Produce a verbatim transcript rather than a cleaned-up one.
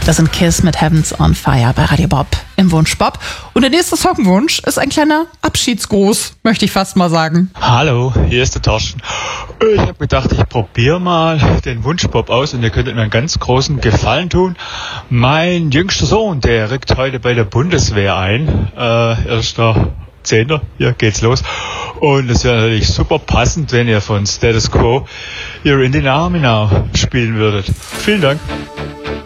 Das sind Kiss mit Heavens on Fire bei Radio Bob im Wunsch Bob. Und der nächste Songwunsch ist ein kleiner Abschiedsgruß, möchte ich fast mal sagen. Hallo, hier ist der Torsten. Ich habe gedacht, ich probiere mal den Wunsch Bob aus und ihr könntet mir einen ganz großen Gefallen tun. Mein jüngster Sohn, der rückt heute bei der Bundeswehr ein. Äh, erster Zehnter, hier geht's los. Und es wäre natürlich super passend, wenn ihr von Status Quo You're in the Army Now spielen würdet. Vielen Dank.